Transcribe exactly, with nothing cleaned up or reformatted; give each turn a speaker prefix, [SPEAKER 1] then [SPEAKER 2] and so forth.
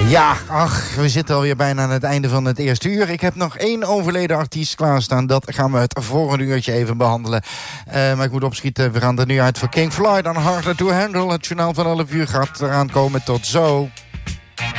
[SPEAKER 1] Ja, ach, we zitten alweer bijna aan het einde van het eerste uur. Ik heb nog één overleden artiest klaarstaan. Dat gaan we het volgende uurtje even behandelen. Uh, maar ik moet opschieten. We gaan er nu uit voor King Floyd aan Harder to Handle. Het journaal van elf uur gaat eraan komen. Tot zo.